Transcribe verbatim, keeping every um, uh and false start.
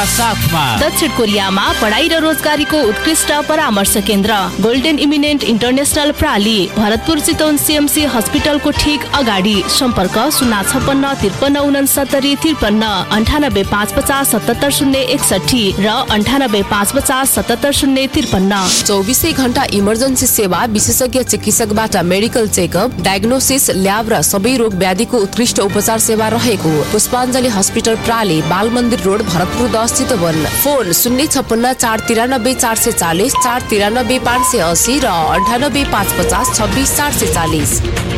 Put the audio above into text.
साथमा दक्षिण कोरियामा पढाइ र रोजगारीको उत्कृष्ट परामर्श केन्द्र golden eminent international प्राली, Bharatpur Chitwan CMC हस्पिटलको ठीक अगाडि। सम्पर्क शून्य छपन्न त्रिपन्न उनसत्तरी त्रिपन्न अन्ठानब्बे पाँच पचास सतहत्तर शून्य एकसठी र अन्ठानब्बे पाँच पचास सतहत्तर शून्य त्रिपन्न। चौबिसै घण्टा इमर्जेन्सी सेवा, विशेषज्ञ चिकित्सकबाट मेडिकल चेकअप, डायग्नोसिस, ल्याब र सबै रोग व्याधिको उत्कृष्ट उपचार सेवा रहेको पुष्पाञ्जली हस्पिटल प्राली, बाल मन्दिर रोड, भरतपुर दस चितवन। फोन शून्य छप्पन्न चार तिरानब्बे चार सय चालिस, चार तिरानब्बे पाँच सय असी र अन्ठानब्बे पाँच पचास छब्बिस चार सय चालिस।